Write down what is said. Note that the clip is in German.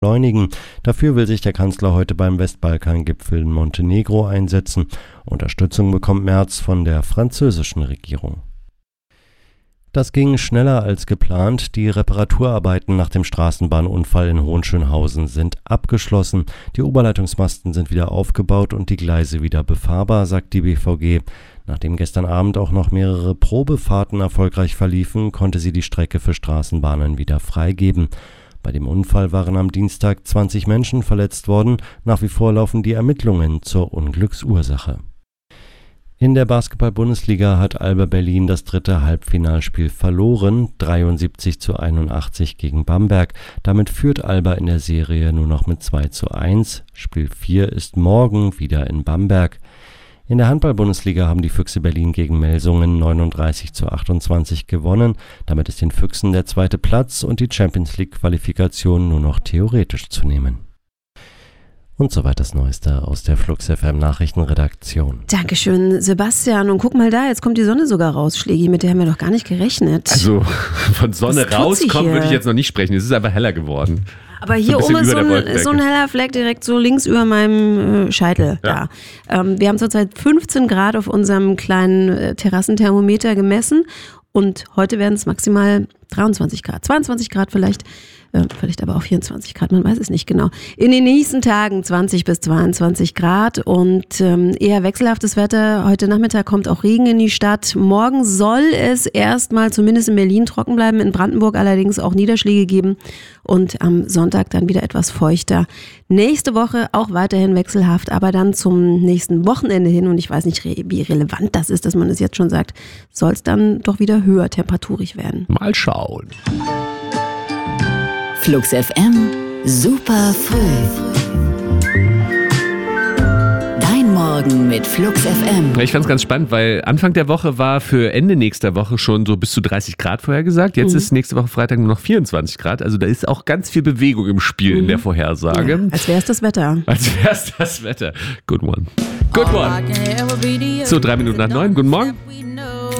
beschleunigen. Dafür will sich der Kanzler heute beim Westbalkan-Gipfel in Montenegro einsetzen. Unterstützung bekommt Merz von der französischen Regierung. Das ging schneller als geplant. Die Reparaturarbeiten nach dem Straßenbahnunfall in Hohenschönhausen sind abgeschlossen. Die Oberleitungsmasten sind wieder aufgebaut und die Gleise wieder befahrbar, sagt die BVG. Nachdem gestern Abend auch noch mehrere Probefahrten erfolgreich verliefen, konnte sie die Strecke für Straßenbahnen wieder freigeben. Bei dem Unfall waren am Dienstag 20 Menschen verletzt worden. Nach wie vor laufen die Ermittlungen zur Unglücksursache. In der Basketball-Bundesliga hat Alba Berlin das 3. Halbfinalspiel verloren, 73:81 gegen Bamberg. Damit führt Alba in der Serie nur noch mit 2:1. Spiel 4 ist morgen wieder in Bamberg. In der Handball-Bundesliga haben die Füchse Berlin gegen Melsungen 39:28 gewonnen. Damit ist den Füchsen der 2. Platz und die Champions-League-Qualifikation nur noch theoretisch zu nehmen. Und soweit das Neueste aus der Flux FM Nachrichtenredaktion. Dankeschön, Sebastian. Und guck mal da, jetzt kommt die Sonne sogar raus, Schlägi. Mit der haben wir doch gar nicht gerechnet. Also von Sonne rauskommen würde ich jetzt noch nicht sprechen. Es ist aber heller geworden. Aber hier oben ist so ein heller Fleck direkt so links über meinem Scheitel. Ja. Da. Wir haben zurzeit 15 Grad auf unserem kleinen Terrassenthermometer gemessen. Und heute werden es maximal 23 Grad, 22 Grad vielleicht aber auch 24 Grad, man weiß es nicht genau. In den nächsten Tagen 20 bis 22 Grad und eher wechselhaftes Wetter. Heute Nachmittag kommt auch Regen in die Stadt. Morgen soll es erstmal zumindest in Berlin trocken bleiben, in Brandenburg allerdings auch Niederschläge geben und am Sonntag dann wieder etwas feuchter. Nächste Woche auch weiterhin wechselhaft, aber dann zum nächsten Wochenende hin, und ich weiß nicht, wie relevant das ist, dass man es jetzt schon sagt, soll es dann doch wieder höher temperaturig werden. Mal schauen. Flux FM, super früh. Dein Morgen mit Flux FM. Ich fand es ganz spannend, weil Anfang der Woche war für Ende nächster Woche schon so bis zu 30 Grad vorhergesagt. Jetzt ist nächste Woche Freitag nur noch 24 Grad. Also da ist auch ganz viel Bewegung im Spiel in der Vorhersage. Ja, als wäre es das Wetter. Als wäre es das Wetter. Good one. Good one. So, 3 Minuten nach 9. Guten Morgen.